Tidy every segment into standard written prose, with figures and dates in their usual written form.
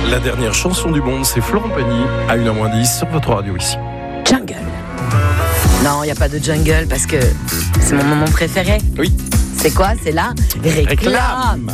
La dernière chanson du monde, c'est Florent Pagny à 1h10 sur votre radio ici. Jungle. Non, il n'y a pas de jungle parce que c'est mon moment préféré. Oui. C'est quoi? C'est la réclame.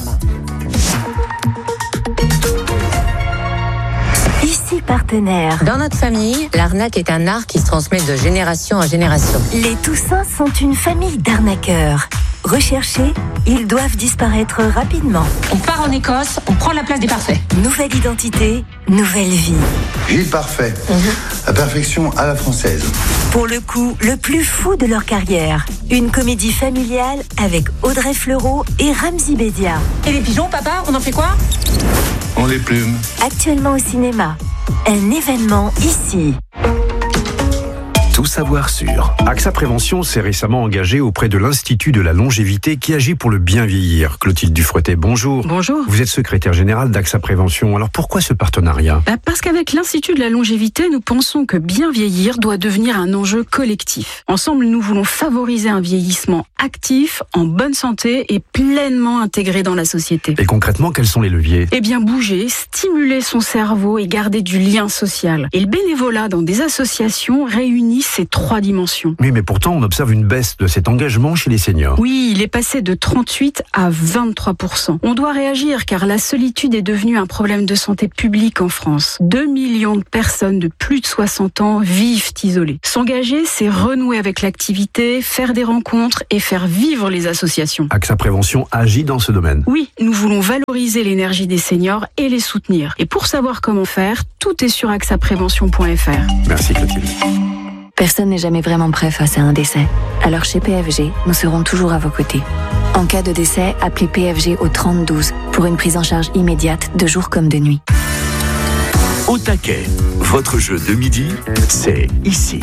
Ici partenaire. Dans notre famille, l'arnaque est un art qui se transmet de génération en génération. Les Toussins sont une famille d'arnaqueurs. Recherchés, ils doivent disparaître rapidement. On part en Écosse, on prend la place des parfaits. Nouvelle identité, nouvelle vie. Gilles Parfait, la perfection à la française. Pour le coup, le plus fou de leur carrière. Une comédie familiale avec Audrey Fleurot et Ramzy Bedia. Et les pigeons, papa, on en fait quoi? On les plume. Actuellement au cinéma. Un événement ici. Tout savoir sur. AXA Prévention s'est récemment engagé auprès de l'Institut de la longévité qui agit pour le bien vieillir. Clotilde Dufretet, bonjour. Bonjour. Vous êtes secrétaire générale d'AXA Prévention. Alors pourquoi ce partenariat ? Parce qu'avec l'Institut de la longévité, nous pensons que bien vieillir doit devenir un enjeu collectif. Ensemble, nous voulons favoriser un vieillissement actif, en bonne santé et pleinement intégré dans la société. Et concrètement, quels sont les leviers ? Eh bien, bouger, stimuler son cerveau et garder du lien social. Et le bénévolat dans des associations réunit ces 3 dimensions. Oui, mais pourtant, on observe une baisse de cet engagement chez les seniors. Oui, il est passé de 38 à 23%. On doit réagir car la solitude est devenue un problème de santé publique en France. 2 millions de personnes de plus de 60 ans vivent isolées. S'engager, c'est renouer avec l'activité, faire des rencontres et faire vivre les associations. AXA Prévention agit dans ce domaine. Oui, nous voulons valoriser l'énergie des seniors et les soutenir. Et pour savoir comment faire, tout est sur axaprévention.fr. Merci Clotilde. Personne n'est jamais vraiment prêt face à un décès. Alors chez PFG, nous serons toujours à vos côtés. En cas de décès, appelez PFG au 3012 pour une prise en charge immédiate de jour comme de nuit. Au taquet, votre jeu de midi, c'est ici.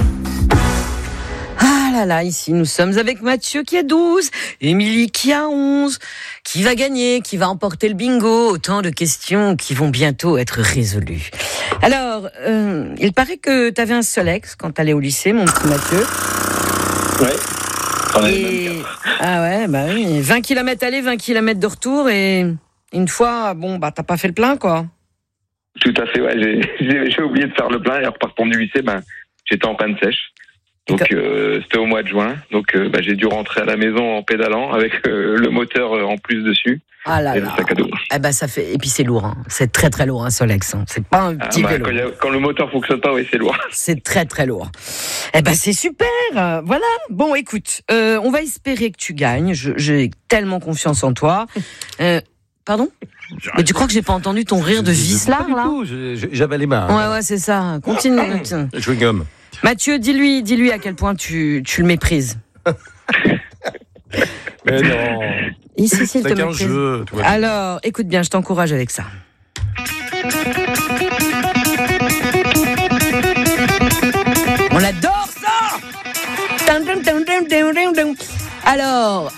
Ah là là, ici nous sommes avec Mathieu qui a 12, Émilie qui a 11, qui va gagner, qui va emporter le bingo, autant de questions qui vont bientôt être résolues. Alors, il paraît que tu avais un seul ex quand t'allais au lycée, mon petit Mathieu. Ouais. Ah ouais, bah oui, 20 km aller, 20 km de retour et une fois, bon, bah t'as pas fait le plein, quoi. Tout à fait, ouais, j'ai oublié de faire le plein et en repartant du lycée, j'étais en panne sèche. Donc c'était au mois de juin, donc j'ai dû rentrer à la maison en pédalant avec le moteur en plus dessus. Ah là et là. le sac à dos. Eh ben ça fait, et puis c'est lourd, hein. C'est très très lourd un Solex, hein. C'est pas un petit vélo. Quand le moteur fonctionne pas, oui, c'est lourd. C'est très très lourd. Eh ben c'est super, voilà. Bon, écoute, on va espérer que tu gagnes. J'ai tellement confiance en toi. Pardon ? Mais tu crois que j'ai pas entendu ton rire de vicelard là ? J'avais les mains. Ouais, c'est ça. Continue. Je gomme. Mathieu, dis-lui à quel point tu le méprises. Mais non. Ici, il te C'est qu'un méprise. jeu. Alors, écoute bien, je t'encourage avec ça. On adore ça. Alors,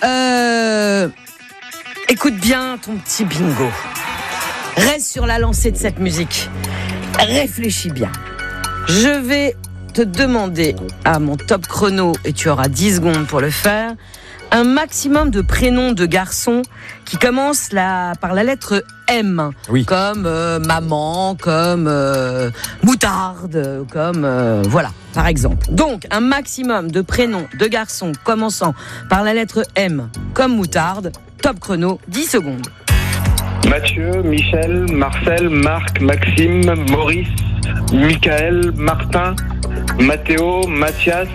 écoute bien ton petit bingo. Reste sur la lancée de cette musique. Réfléchis bien. Je vais te demander à mon top chrono, et tu auras 10 secondes pour le faire, un maximum de prénoms de garçons qui commencent par la lettre M. Oui. Comme maman, comme moutarde, comme voilà, par exemple. Donc, un maximum de prénoms de garçons commençant par la lettre M, comme moutarde. Top chrono, 10 secondes. Mathieu, Michel, Marcel, Marc, Maxime, Maurice, Michael, Martin, Mathéo, Mathias.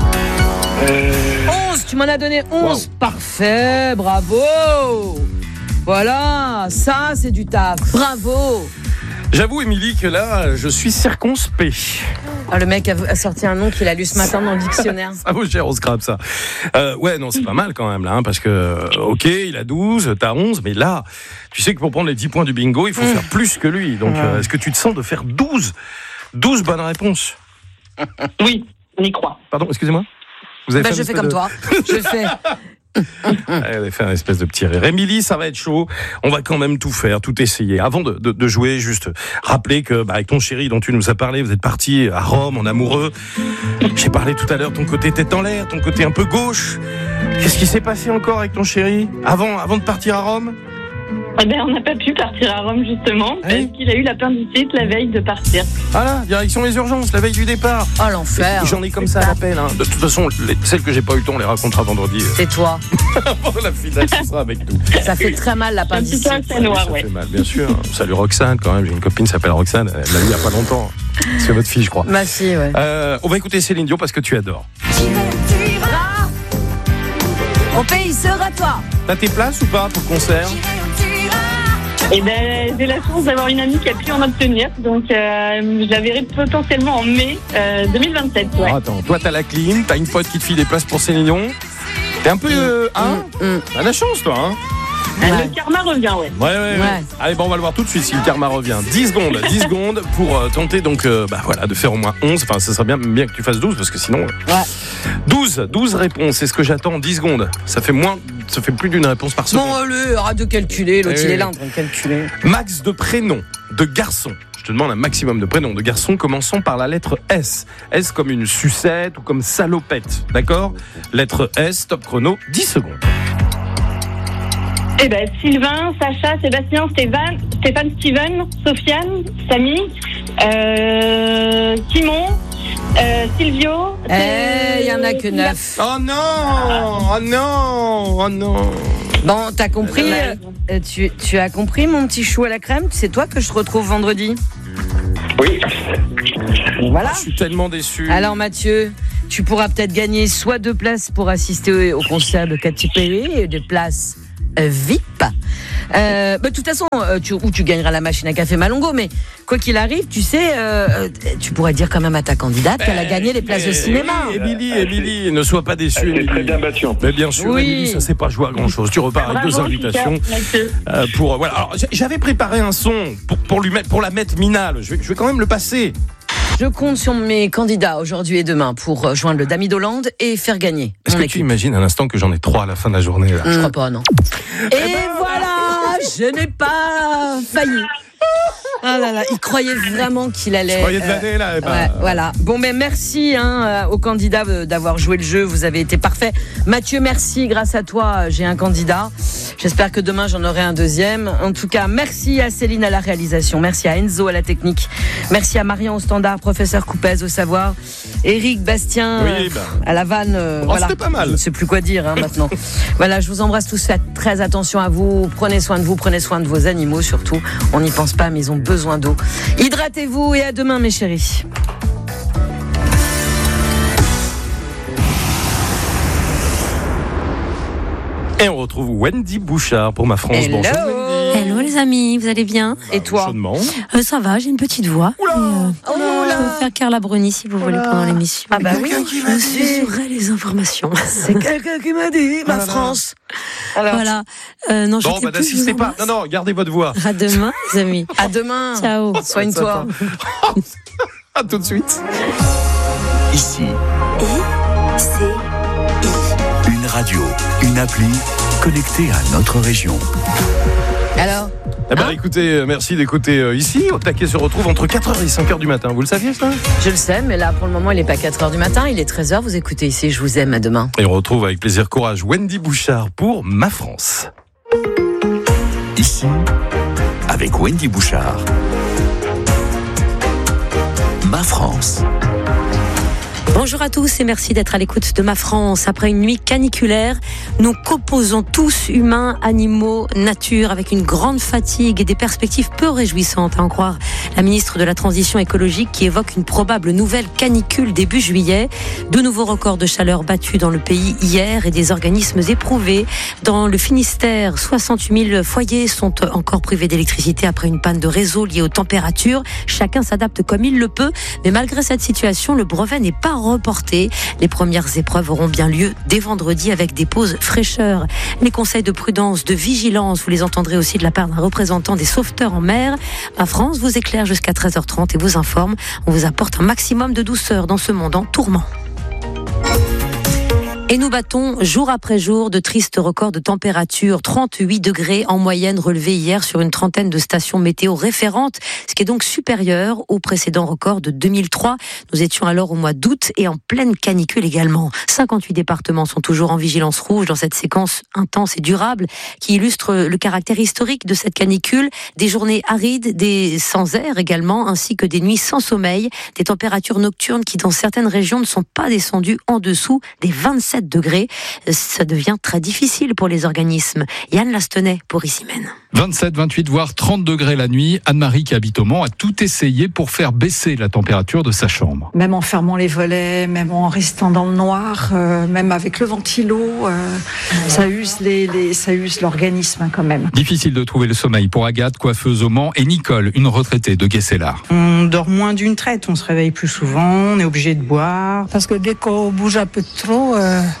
11, tu m'en as donné 11. Wow. Parfait, bravo. Voilà, ça c'est du taf. Bravo. J'avoue, Émilie, que là, je suis circonspect. Ah, le mec a sorti un nom qu'il a lu ce matin dans le dictionnaire. Ça vaut cher au scrap, ça. Ouais, non, c'est pas mal quand même, là, hein, parce que, ok, il a 12, t'as 11, mais là, tu sais que pour prendre les 10 points du bingo, il faut faire plus que lui. Donc, est-ce que tu te sens de faire 12 bonnes réponses? Oui, on y croit. Pardon, excusez-moi? Vous avez fait je fais comme toi. Je fais... Elle va faire un espèce de petit rire. Émilie, ça va être chaud. On va quand même tout faire, tout essayer. Avant de jouer, juste rappeler que avec ton chéri dont tu nous as parlé, vous êtes partis à Rome en amoureux. J'ai parlé tout à l'heure, ton côté tête en l'air, ton côté un peu gauche. Qu'est-ce qui s'est passé encore avec ton chéri avant de partir à Rome? On n'a pas pu partir à Rome justement parce qu'il a eu l'appendicite la veille de partir. Voilà, direction les urgences, la veille du départ. Oh l'enfer. J'en ai comme ça à l'appel. De toute façon, celles que j'ai pas eu le temps, on les racontera vendredi. C'est toi. La finale, ce sera avec nous. Ça fait très mal l'appendicite. Ça fait mal, bien sûr. Salut Roxane quand même, j'ai une copine qui s'appelle Roxane, elle l'a eu il y a pas longtemps. C'est votre fille, je crois. Ma fille, ouais. On va écouter Céline Dion parce que tu adores. Mon pays sera toi. T'as tes places ou pas pour le concert? Eh ben, j'ai la chance d'avoir une amie qui a pu en obtenir, donc je la verrai potentiellement en mai 2027. Ouais. Oh, attends, toi t'as la clim, t'as une pote qui te file des places pour Céline Dion. T'es un peu, t'as la chance toi, hein. Le karma revient, Ouais. Allez, on va le voir tout de suite si le karma revient. 10 secondes pour tenter donc, de faire au moins 11. Enfin, ça serait bien que tu fasses 12 parce que sinon. Ouais. 12 réponses, c'est ce que j'attends en 10 secondes. Ça fait plus d'une réponse par seconde. Bon, allez, arrête de calculer. L'autre, il est là en train de calculer. Max de prénoms de garçons. Je te demande un maximum de prénoms de garçons commençant par la lettre S. S comme une sucette ou comme salopette. D'accord? Lettre S, top chrono, 10 secondes. Eh ben, Sylvain, Sacha, Sébastien, Stéphane, Steven, Sofiane, Samy, Simon, Silvio. Il y en a que 9. Oh non. Bon, t'as compris, tu as compris mon petit chou à la crème? C'est toi que je te retrouve vendredi. Oui. Voilà. Je suis tellement déçu. Alors Mathieu, tu pourras peut-être gagner soit 2 places pour assister au concert de Katy Perry et 2 places VIP. De toute façon, tu gagneras la machine à café Malongo, mais quoi qu'il arrive, tu sais, tu pourrais dire quand même à ta candidate qu'elle a gagné les places de cinéma. Émilie, ne sois pas déçue. Elle est très bien battue. Mais bien sûr, Émilie, ça s'est pas joué à grand chose. Tu repars avec 2 invitations. Voilà. Alors, j'avais préparé un son pour la mettre minale. Je vais quand même le passer. Je compte sur mes candidats aujourd'hui et demain pour joindre le Dami d'Hollande et faire gagner. Est-ce que tu imagines à l'instant que j'en ai 3 à la fin de la journée là? Je crois pas, non. Et voilà, je n'ai pas failli. Ah là là, il croyait vraiment qu'il allait. Tu croyais de l'année là. Ouais, voilà. Bon, mais merci aux candidats d'avoir joué le jeu. Vous avez été parfaits. Mathieu, merci. Grâce à toi, j'ai un candidat. J'espère que demain j'en aurai un deuxième. En tout cas, merci à Céline à la réalisation. Merci à Enzo à la technique. Merci à Marion au standard, professeur Coupez au savoir, Eric, Bastien à la vanne. Voilà. C'était pas mal. Je ne sais plus quoi dire maintenant. Voilà, je vous embrasse tous. Faites très attention à vous. Prenez soin de vous. Prenez soin de vos animaux surtout. On n'y pense pas, mais ils ont besoin d'eau. Hydratez-vous et à demain, mes chéris. Et on retrouve Wendy Bouchard pour Ma France. Hello. Bonjour Wendy. Hello les amis, vous allez bien? Et toi? Chaudement. Ça va, j'ai une petite voix. Je peux faire Carla Bruni si vous voulez pendant l'émission. Ah bah oui, je suivrai les informations. C'est quelqu'un qui m'a dit Ma France. Alors, voilà. Non, bon, n'assistez pas. Non, gardez votre voix. À demain, les amis. À demain. Ciao. Soigne-toi. À tout de suite. Ici. Une radio, une appli connectée à notre région. Alors écoutez, merci d'écouter ici. Au taquet se retrouve entre 4h et 5h du matin. Vous le saviez ça? Je le sais, mais là pour le moment il n'est pas 4h du matin, il est 13h. Vous écoutez ici, je vous aime, à demain. Et on retrouve avec plaisir, courage, Wendy Bouchard pour Ma France. Ici, avec Wendy Bouchard. Ma France. Bonjour à tous et merci d'être à l'écoute de Ma France. Après une nuit caniculaire, nous composons tous, humains, animaux, nature, avec une grande fatigue et des perspectives peu réjouissantes, à en croire la ministre de la Transition écologique qui évoque une probable nouvelle canicule début juillet. De nouveaux records de chaleur battus dans le pays hier et des organismes éprouvés. Dans le Finistère, 68 000 foyers sont encore privés d'électricité après une panne de réseau liée aux températures. Chacun s'adapte comme il le peut, mais malgré cette situation, le brevet n'est pas reporté. Les premières épreuves auront bien lieu dès vendredi avec des pauses fraîcheur. Les conseils de prudence, de vigilance, vous les entendrez aussi de la part d'un représentant des sauveteurs en mer. Ma France vous éclaire jusqu'à 13h30 et vous informe. On vous apporte un maximum de douceur dans ce monde en tourment. Et nous battons jour après jour de tristes records de température. 38 degrés en moyenne relevés hier sur une trentaine de stations météo référentes, ce qui est donc supérieur au précédent record de 2003. Nous étions alors au mois d'août et en pleine canicule également. 58 départements sont toujours en vigilance rouge dans cette séquence intense et durable qui illustre le caractère historique de cette canicule. Des journées arides, des sans air également, ainsi que des nuits sans sommeil, des températures nocturnes qui dans certaines régions ne sont pas descendues en dessous des 27 degrés. Ça devient très difficile pour les organismes. Yann Lastenay pour Issy-Mène. 27, 28, voire 30 degrés la nuit. Anne-Marie qui habite au Mans a tout essayé pour faire baisser la température de sa chambre. Même en fermant les volets, même en restant dans le noir, même avec le ventilo, ça use l'organisme quand même. Difficile de trouver le sommeil pour Agathe, coiffeuse au Mans, et Nicole, une retraitée de Guesselard. On dort moins d'une traite, on se réveille plus souvent, on est obligé de boire. Parce que dès qu'on bouge un peu trop,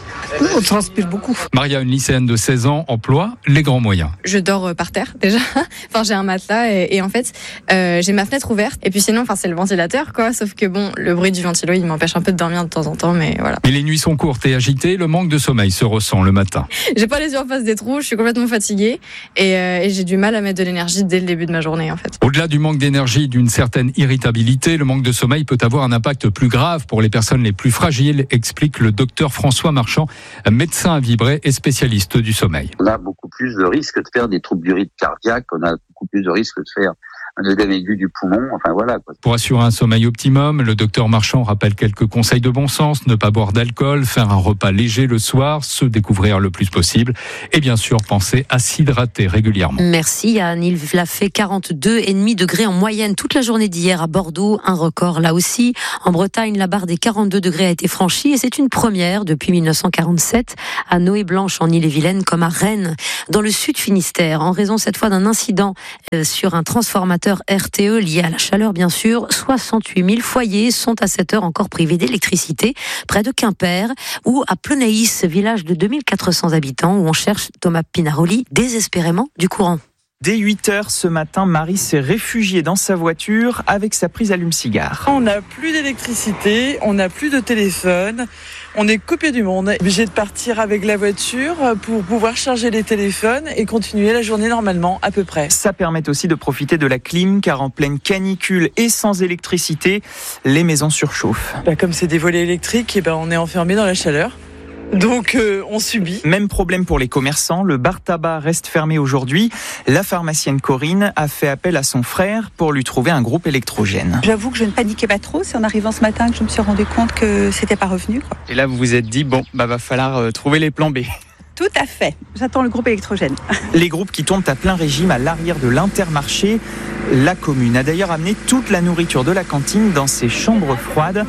on transpire beaucoup. Maria, une lycéenne de 16 ans, emploie les grands moyens. Je dors par terre déjà. Enfin, j'ai un matelas et en fait, j'ai ma fenêtre ouverte. Et puis sinon, c'est le ventilateur, quoi. Sauf que bon, le bruit du ventilo, il m'empêche un peu de dormir de temps en temps, mais voilà. Mais les nuits sont courtes et agitées. Le manque de sommeil se ressent le matin. J'ai pas les yeux en face des trous. Je suis complètement fatiguée et j'ai du mal à mettre de l'énergie dès le début de ma journée, en fait. Au-delà du manque d'énergie, d'une certaine irritabilité, le manque de sommeil peut avoir un impact plus grave pour les personnes les plus fragiles, explique le docteur François Marchand, médecin à Vibré et spécialiste du sommeil. On a beaucoup plus de risques de faire des troubles du rythme cardiaque, on a beaucoup plus de risques de faire un œdème aigu du poumon, enfin voilà. Pour assurer un sommeil optimum, le docteur Marchand rappelle quelques conseils de bon sens: ne pas boire d'alcool, faire un repas léger le soir, se découvrir le plus possible et bien sûr penser à s'hydrater régulièrement. Merci Yann, il l'a fait 42,5 degrés en moyenne toute la journée d'hier à Bordeaux, un record là aussi. En Bretagne, la barre des 42 degrés a été franchie et c'est une première depuis 1947 à Noé-Blanche en Ille-et-Vilaine comme à Rennes. Dans le sud Finistère, en raison cette fois d'un incident sur un transformateur RTE lié à la chaleur bien sûr, 68 000 foyers sont à cette heure encore privés d'électricité près de Quimper ou à Plonaïs, village de 2400 habitants où on cherche, Thomas Pinaroli, désespérément du courant. Dès 8h ce matin, Marie s'est réfugiée dans sa voiture avec sa prise allume-cigare. On n'a plus d'électricité, on n'a plus de téléphone, on est coupé du monde. Obligé de partir avec la voiture pour pouvoir charger les téléphones et continuer la journée normalement à peu près. Ça permet aussi de profiter de la clim car en pleine canicule et sans électricité, les maisons surchauffent. Comme c'est des volets électriques, on est enfermé dans la chaleur. Donc on subit. Même problème pour les commerçants, le bar tabac reste fermé aujourd'hui. La pharmacienne Corinne a fait appel à son frère pour lui trouver un groupe électrogène. J'avoue que je ne paniquais pas trop, c'est en arrivant ce matin que je me suis rendu compte que c'était pas revenu, quoi. Et là vous vous êtes dit, va falloir trouver les plans B. Tout à fait, j'attends le groupe électrogène. Les groupes qui tombent à plein régime à l'arrière de l'Intermarché. La commune a d'ailleurs amené toute la nourriture de la cantine dans ses chambres froides.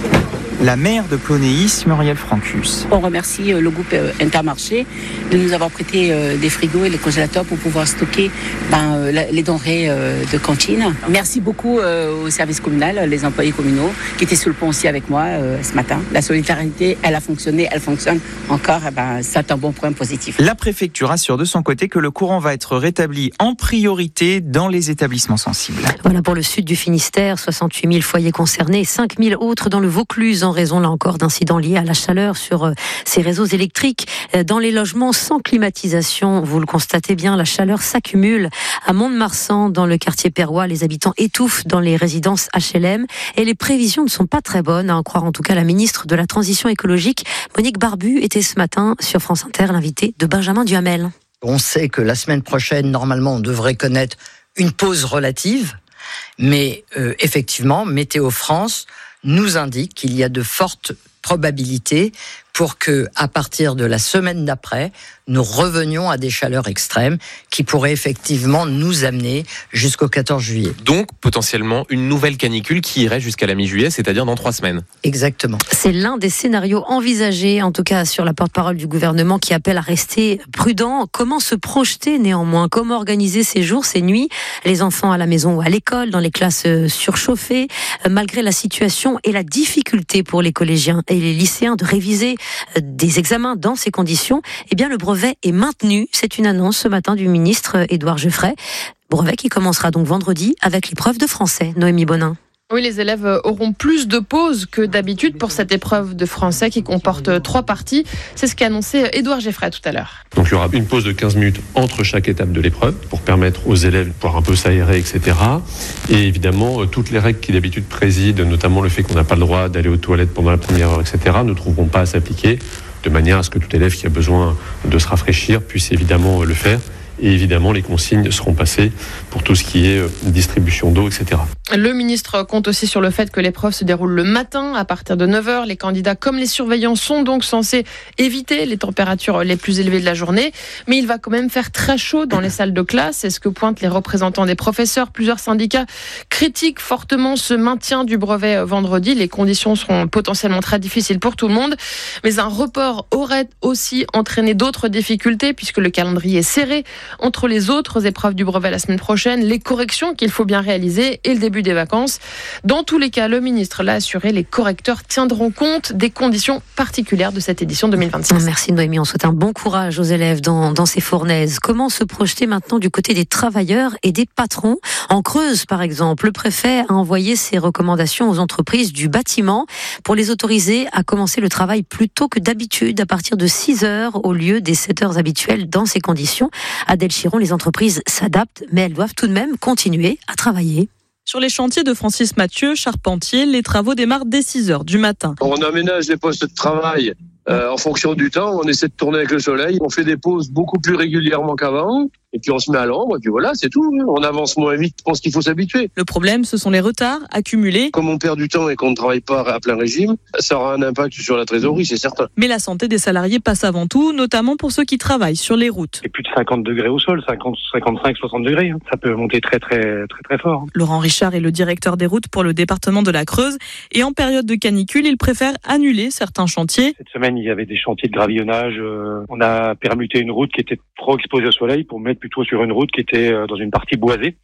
La maire de Plonéis, Muriel Francus. On remercie le groupe Intermarché de nous avoir prêté des frigos et les congélateurs pour pouvoir stocker les denrées de cantine. Merci beaucoup au service communal, les employés communaux qui étaient sur le pont aussi avec moi ce matin. La solidarité, elle a fonctionné, elle fonctionne encore. C'est un bon point positif. La préfecture assure de son côté que le courant va être rétabli en priorité dans les établissements sensibles. Voilà pour le sud du Finistère, 68 000 foyers concernés, 5 000 autres dans le Vaucluse en raison là encore d'incidents liés à la chaleur sur ces réseaux électriques. Dans les logements sans climatisation, vous le constatez bien, la chaleur s'accumule. À Mont-de-Marsan, dans le quartier Perrois, les habitants étouffent dans les résidences HLM et les prévisions ne sont pas très bonnes, à en croire en tout cas la ministre de la Transition écologique. Monique Barbu était ce matin sur France Inter, l'invitée de Benjamin Duhamel. On sait que la semaine prochaine, normalement, on devrait connaître une pause relative, mais effectivement, Météo France nous indique qu'il y a de fortes probabilités pour que, à partir de la semaine d'après, nous revenions à des chaleurs extrêmes qui pourraient effectivement nous amener jusqu'au 14 juillet. Donc, potentiellement, une nouvelle canicule qui irait jusqu'à la mi-juillet, c'est-à-dire dans 3 semaines. Exactement. C'est l'un des scénarios envisagés, en tout cas sur la porte-parole du gouvernement qui appelle à rester prudent. Comment se projeter néanmoins? Comment organiser ces jours, ces nuits? Les enfants à la maison ou à l'école, dans les classes surchauffées, malgré la situation et la difficulté pour les collégiens et les lycéens de réviser des examens dans ces conditions, eh bien le brevet est maintenu. C'est une annonce ce matin du ministre Édouard Geoffrey. Brevet qui commencera donc vendredi avec l'épreuve de français. Noémie Bonin. Oui, les élèves auront plus de pauses que d'habitude pour cette épreuve de français qui comporte 3 parties. C'est ce qu'a annoncé Édouard Geffray tout à l'heure. Donc il y aura une pause de 15 minutes entre chaque étape de l'épreuve pour permettre aux élèves de pouvoir un peu s'aérer, etc. Et évidemment, toutes les règles qui d'habitude président, notamment le fait qu'on n'a pas le droit d'aller aux toilettes pendant la première heure, etc., ne trouveront pas à s'appliquer, de manière à ce que tout élève qui a besoin de se rafraîchir puisse évidemment le faire. Et évidemment, les consignes seront passées pour tout ce qui est distribution d'eau, etc. Le ministre compte aussi sur le fait que l'épreuve se déroule le matin à partir de 9h. Les candidats comme les surveillants sont donc censés éviter les températures les plus élevées de la journée. Mais il va quand même faire très chaud dans les salles de classe. C'est ce que pointent les représentants des professeurs. Plusieurs syndicats critiquent fortement ce maintien du brevet vendredi. Les conditions seront potentiellement très difficiles pour tout le monde. Mais un report aurait aussi entraîné d'autres difficultés puisque le calendrier est serré entre les autres épreuves du brevet la semaine prochaine, les corrections qu'il faut bien réaliser et le début des vacances. Dans tous les cas, le ministre l'a assuré, les correcteurs tiendront compte des conditions particulières de cette édition 2026. Merci Noémie, on souhaite un bon courage aux élèves dans ces fournaises. Comment se projeter maintenant du côté des travailleurs et des patrons ? En Creuse, par exemple, le préfet a envoyé ses recommandations aux entreprises du bâtiment pour les autoriser à commencer le travail plus tôt que d'habitude, à partir de 6h au lieu des 7h habituelles dans ces conditions. Adèle Chiron, les entreprises s'adaptent, mais elles doivent tout de même continuer à travailler. Sur les chantiers de Francis Mathieu, charpentier, les travaux démarrent dès 6h du matin. On aménage les postes de travail en fonction du temps, on essaie de tourner avec le soleil, on fait des pauses beaucoup plus régulièrement qu'avant, et puis on se met à l'ombre, et puis voilà, c'est tout. On avance moins vite, je pense qu'il faut s'habituer. Le problème, ce sont les retards accumulés. Comme on perd du temps et qu'on ne travaille pas à plein régime, ça aura un impact sur la trésorerie, c'est certain. Mais la santé des salariés passe avant tout, notamment pour ceux qui travaillent sur les routes. C'est plus de 50 degrés au sol, 50, 55, 60 degrés. Ça peut monter très fort. Laurent Richard est le directeur des routes pour le département de la Creuse. Et en période de canicule, il préfère annuler certains chantiers. Cette semaine, il y avait des chantiers de gravillonnage. On a permuté une route qui était trop exposée au soleil pour mettre plutôt sur une route qui était dans une partie boisée.